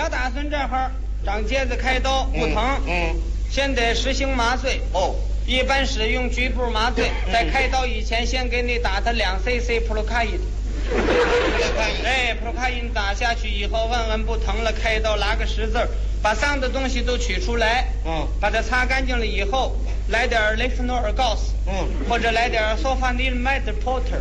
要打算这会儿长疖子开刀不疼，先得实行麻醉。 哦， 一般使用局部麻醉，在开刀以前先给你打他2cc 普鲁卡因。哎，普鲁卡因打下去以后，问问不疼了，开刀拉个10字儿，把脏的东西都取出来。把它擦干净了以后，来点雷夫诺尔告诉，或者来点索法尼麦德波特。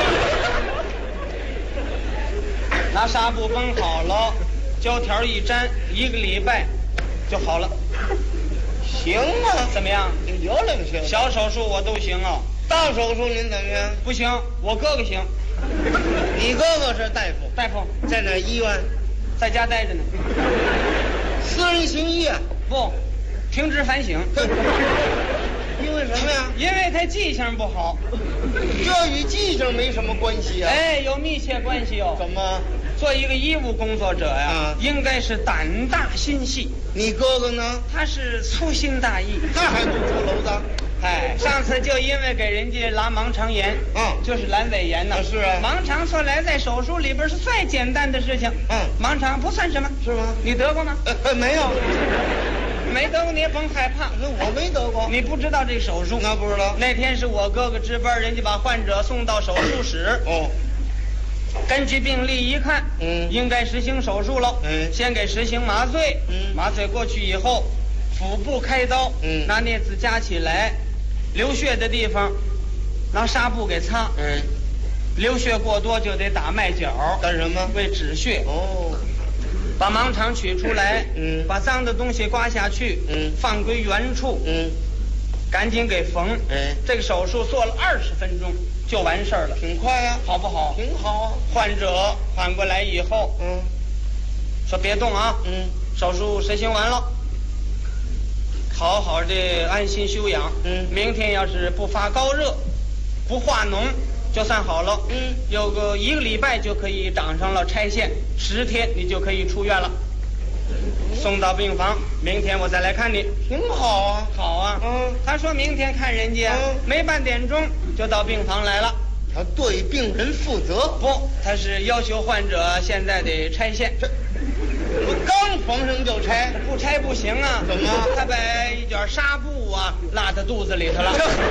拿纱布绷好了，胶条一粘，1个礼拜就好了。 行啊， 怎么样？ 有两行。 小手术我都行啊， 大手术您怎么样？ 不行，我哥哥行。 你哥哥是大夫？ 大夫在哪医院？ 在家待着呢。 私人行医啊？ 不，停职反省。 因为什么呀？ 因为他记性不好。 这与记性没什么关系啊。 哎，有密切关系哦。 怎么？ 做一个医务工作者呀，应该是胆大心细。 你哥哥呢？ 他是粗心大意， 那还不出篓子？ 哎，上次就因为给人家拉盲肠炎，就是阑尾炎呢。 是啊， 盲肠说来在手术里边是最简单的事情。盲肠不算什么， 是吗？ 你得过吗？ 没有。 没得过你也甭害怕， 我没得过。 你不知道这手术？ 那不知道。 那天是我哥哥值班，人家把患者送到手术室。根据病历一看，应该实行手术了。先给实行麻醉。麻醉过去以后，腹部开刀。拿镊子夹起来，流血的地方拿纱布给擦。流血过多就得打麦角。 干什么？ 为止血。把盲肠取出来，把脏的东西刮下去，放归原处，赶紧给缝。这个手术做了20分钟就完事儿了， 挺快呀， 好不好？ 挺好啊。 患者缓过来以后，说别动啊，手术实行完了，好好的安心休养。明天要是不发高热，不化脓，就算好了。有个1个礼拜就可以长上了，拆线10天你就可以出院了。送到病房，明天我再来看你。 挺好啊。 好啊。他说明天看人家，没半点钟就到病房来了。 他对病人负责？ 不，他是要求患者现在得拆线。 我刚缝上就拆？ 不拆不行啊。 怎么？ 他把一卷纱布啊拉他肚子里头了。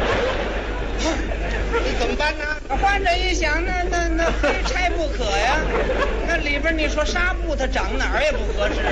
你怎么办呢？ 患者一想，那非拆不可呀。那里边你说纱布它长哪儿也不合适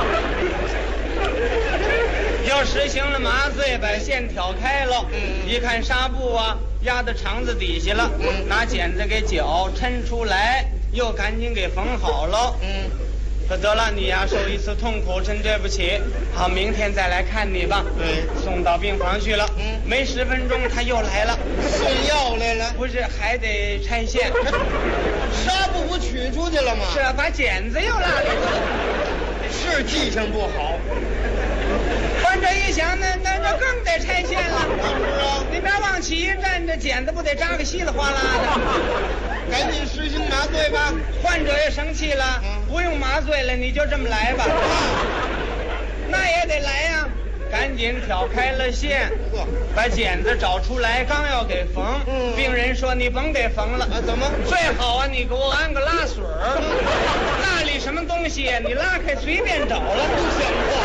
啊。又实行了麻醉，把线挑开了。一看纱布啊压到肠子底下了，拿剪子给绞抻出来，又赶紧给缝好了。说得了，你呀受一次痛苦，真对不起。好，明天再来看你吧。送到病房去了。没10分钟他又来了， 送药来了。 不是，还得拆线。 纱布不取出去了吗？ 是啊，把剪子又拉里头了。 是记性不好。 患者一想，那更得拆线了。 是啊， 你别往起一站，这剪子不得扎个稀里哗啦的。 赶紧实行麻醉吧。 患者也生气了，不用麻醉了，你就这么来吧。那也得来呀。赶紧挑开了线，把剪子找出来，刚要给缝，病人说你甭给缝了。 怎么？ 最好啊，你给我安个拉水儿。那里什么东西呀？你拉开随便找了，不像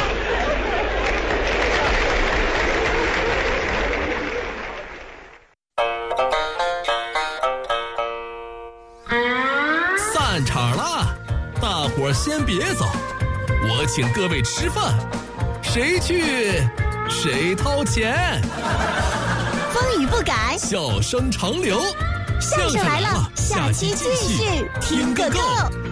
话。散场了，大伙儿先别走，我请各位吃饭。谁去谁掏钱， 风雨不改， 笑声长流。 相声来了，下期继续听个够。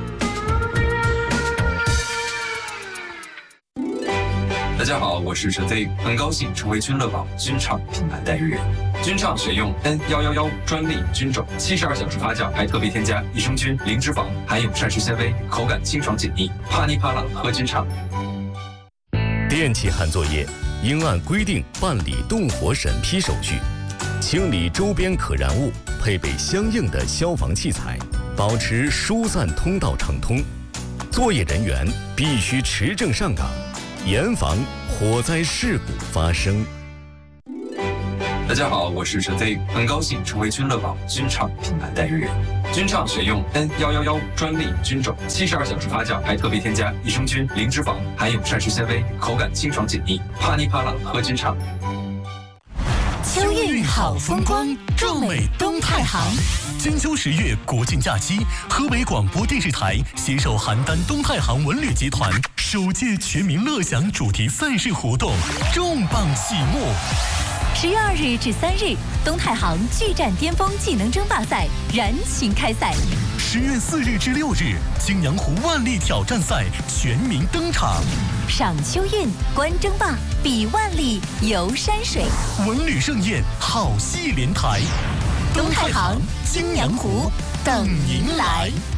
大家好，我是陈飞，很高兴成为君乐宝君畅品牌代言人。君畅选用 N111专利菌种，72小时发酵，还特别添加益生菌、零脂肪，含有膳食纤维，口感清爽解腻，啪哩啪啦喝君畅。 电气焊作业应按规定办理动火审批手续，清理周边可燃物，配备相应的消防器材，保持疏散通道畅通。作业人员必须持证上岗，严防火灾事故发生。 大家好，我是陈飞，很高兴成为君乐宝君畅品牌代言人。 菌畅选用 N111专利菌种，72小时发酵，还特别添加益生菌、零脂肪，含有膳食纤维，口感清爽解腻，啪哩啪啦喝菌畅。 秋韵好风光，壮美东太行。 金秋10月国庆假期，河北广播电视台携手邯郸东太行文旅集团首届全民乐享主题赛事活动重磅启幕。 10月2日至3日，东太行巨战巅峰技能争霸赛燃情开赛。 10月4日至6日，青阳湖万历挑战赛全民登场。 赏秋韵，观争霸，比万历，游山水， 文旅盛宴，好戏连台。 东太行、青阳湖等您来。